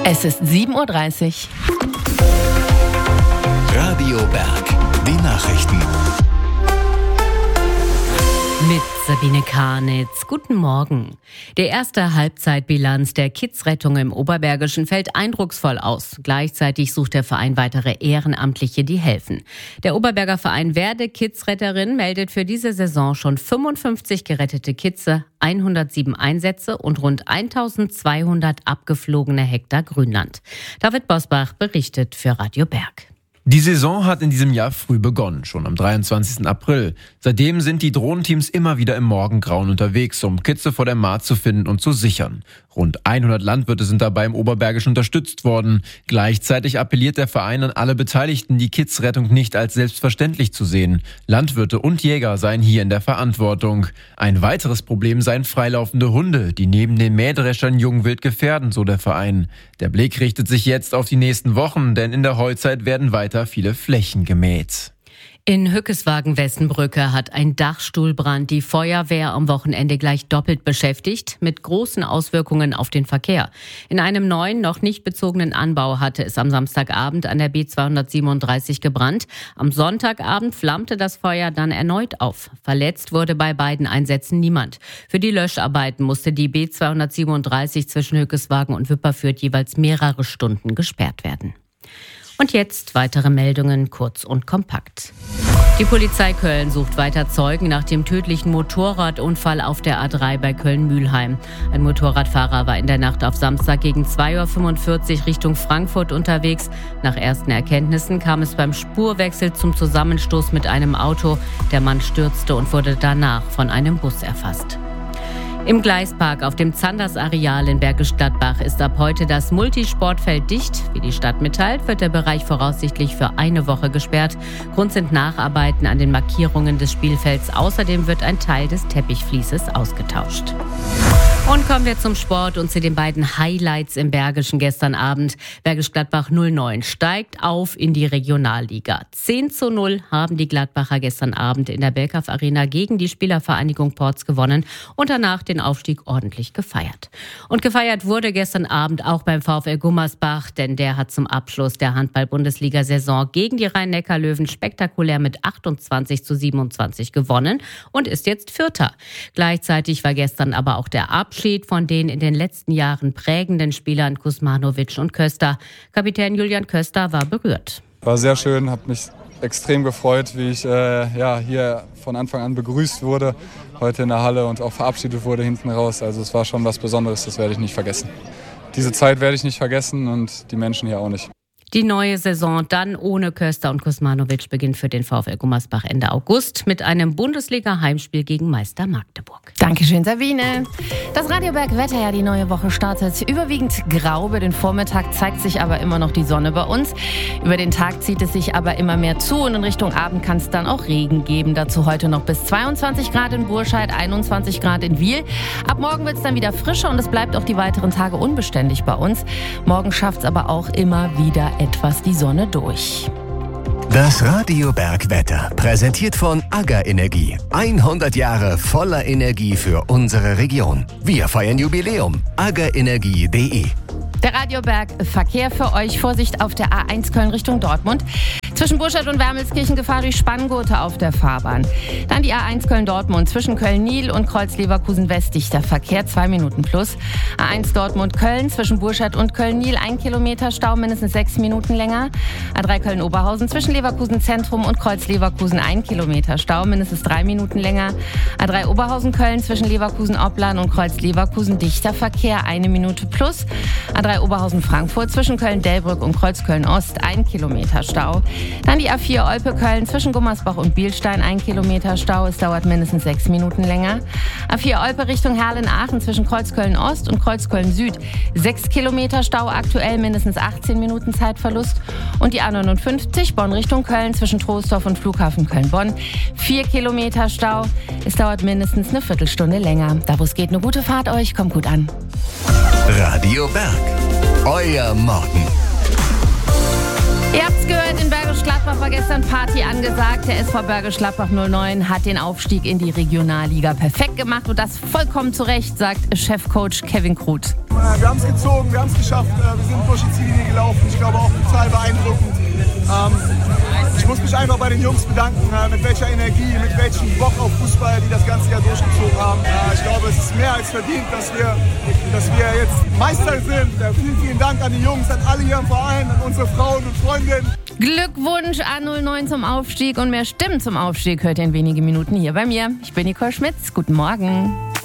Es ist 7:30 Uhr. Radio Berg, die Nachrichten. Mit Sabine Karnitz. Guten Morgen. Die erste Halbzeitbilanz der Kidsrettung im Oberbergischen fällt eindrucksvoll aus. Gleichzeitig sucht der Verein weitere Ehrenamtliche, die helfen. Der Oberberger Verein Werde Kidsretterin meldet für diese Saison schon 55 gerettete Kitze, 107 Einsätze und rund 1200 abgeflogene Hektar Grünland. David Bosbach berichtet für Radio Berg. Die Saison hat in diesem Jahr früh begonnen, schon am 23. April. Seitdem sind die Drohnenteams immer wieder im Morgengrauen unterwegs, um Kitze vor der Maat zu finden und zu sichern. Rund 100 Landwirte sind dabei im Oberbergischen unterstützt worden. Gleichzeitig appelliert der Verein an alle Beteiligten, die Kidsrettung nicht als selbstverständlich zu sehen. Landwirte und Jäger seien hier in der Verantwortung. Ein weiteres Problem seien freilaufende Hunde, die neben den Mähdreschern Jungwild gefährden, so der Verein. Der Blick richtet sich jetzt auf die nächsten Wochen, denn in der Heuzeit werden weiter viele Flächen gemäht. In Hückeswagen-Wessenbrücke hat ein Dachstuhlbrand die Feuerwehr am Wochenende gleich doppelt beschäftigt, mit großen Auswirkungen auf den Verkehr. In einem neuen, noch nicht bezogenen Anbau hatte es am Samstagabend an der B237 gebrannt. Am Sonntagabend flammte das Feuer dann erneut auf. Verletzt wurde bei beiden Einsätzen niemand. Für die Löscharbeiten musste die B237 zwischen Hückeswagen und Wipperfürth jeweils mehrere Stunden gesperrt werden. Und jetzt weitere Meldungen, kurz und kompakt. Die Polizei Köln sucht weiter Zeugen nach dem tödlichen Motorradunfall auf der A3 bei Köln-Mühlheim. Ein Motorradfahrer war in der Nacht auf Samstag gegen 2:45 Uhr Richtung Frankfurt unterwegs. Nach ersten Erkenntnissen kam es beim Spurwechsel zum Zusammenstoß mit einem Auto. Der Mann stürzte und wurde danach von einem Bus erfasst. Im Gleispark auf dem Zanders-Areal in Bergisch Gladbach ist ab heute das Multisportfeld dicht. Wie die Stadt mitteilt, wird der Bereich voraussichtlich für eine Woche gesperrt. Grund sind Nacharbeiten an den Markierungen des Spielfelds. Außerdem wird ein Teil des Teppichflieses ausgetauscht. Und kommen wir zum Sport und zu den beiden Highlights im Bergischen gestern Abend. Bergisch Gladbach 09 steigt auf in die Regionalliga. 10:0 haben die Gladbacher gestern Abend in der Belkaf Arena gegen die Spielervereinigung Porz gewonnen und danach den Aufstieg ordentlich gefeiert. Und gefeiert wurde gestern Abend auch beim VfL Gummersbach, denn der hat zum Abschluss der Handball-Bundesliga-Saison gegen die Rhein-Neckar-Löwen spektakulär mit 28:27 gewonnen und ist jetzt Vierter. Gleichzeitig war gestern aber auch der Abschied von den in den letzten Jahren prägenden Spielern Kuzmanovic und Köster. Kapitän Julian Köster war berührt. War sehr schön, habe mich extrem gefreut, wie ich hier von Anfang an begrüßt wurde, heute in der Halle und auch verabschiedet wurde hinten raus. Also es war schon was Besonderes, das werde ich nicht vergessen. Diese Zeit werde ich nicht vergessen und die Menschen hier auch nicht. Die neue Saison dann ohne Köster und Kuzmanovic beginnt für den VfL Gummersbach Ende August mit einem Bundesliga-Heimspiel gegen Meister Magdeburg. Dankeschön, Sabine. Das Radio Berg Wetter, ja, die neue Woche startet überwiegend grau. Über den Vormittag zeigt sich aber immer noch die Sonne bei uns. Über den Tag zieht es sich aber immer mehr zu und in Richtung Abend kann es dann auch Regen geben. Dazu heute noch bis 22 Grad in Burscheid, 21 Grad in Wiel. Ab morgen wird es dann wieder frischer und es bleibt auch die weiteren Tage unbeständig bei uns. Morgen schafft es aber auch immer wieder etwas die Sonne durch. Das Radio Berg Wetter, präsentiert von AGA Energie. 100 Jahre voller Energie für unsere Region. Wir feiern Jubiläum. agaenergie.de. Der Radio Berg Verkehr für euch. Vorsicht auf der A1 Köln Richtung Dortmund. Zwischen Burscheid und Wermelskirchen Gefahr durch Spanngurte auf der Fahrbahn. Dann die A1 Köln-Dortmund zwischen Köln-Nil und Kreuz-Leverkusen-West dichter Verkehr, 2 Minuten plus. A1 Dortmund-Köln zwischen Burscheid und Köln-Nil 1 Kilometer Stau, mindestens 6 Minuten länger. A3 Köln-Oberhausen zwischen Leverkusen-Zentrum und Kreuz-Leverkusen 1 Kilometer Stau, mindestens 3 Minuten länger. A3 Oberhausen-Köln zwischen Leverkusen-Opplan und Kreuz-Leverkusen dichter Verkehr, 1 Minute plus. A3 Oberhausen-Frankfurt zwischen Köln-Delbrück und Kreuz-Köln-Ost 1 Kilometer Stau. Dann die A4 Olpe-Köln zwischen Gummersbach und Bielstein 1 Kilometer Stau. Es dauert mindestens 6 Minuten länger. A4 Olpe Richtung Herlen-Aachen zwischen Kreuzköln-Ost und Kreuzköln-Süd 6 Kilometer Stau, aktuell mindestens 18 Minuten Zeitverlust. Und die A59 Bonn Richtung Köln zwischen Troisdorf und Flughafen Köln-Bonn 4 Kilometer Stau. Es dauert mindestens eine Viertelstunde länger. Da wo es geht, eine gute Fahrt euch. Kommt gut an. Radio Berg. Euer Morgen. Ihr habt's gehört, in Bergisch Gladbach war gestern Party angesagt. Der SV Bergisch Gladbach 09 hat den Aufstieg in die Regionalliga perfekt gemacht und das vollkommen zu Recht, sagt Chefcoach Kevin Kruth. Wir haben es gezogen, wir haben es geschafft, wir sind durch die Ziellinie gelaufen. Ich glaube auch total beeindruckend. Ich muss mich einfach bei den Jungs bedanken, mit welcher Energie, mit welchem Bock auf Fußball, die das ganze Jahr durchgezogen haben. Ich glaube, es ist mehr als verdient, dass wir jetzt Meister sind. Vielen, vielen Dank an die Jungs, an alle hier im Verein, an unsere Frauen und Freundinnen. Glückwunsch A09 zum Aufstieg und mehr Stimmen zum Aufstieg hört ihr in wenigen Minuten hier bei mir. Ich bin Nicole Schmitz. Guten Morgen.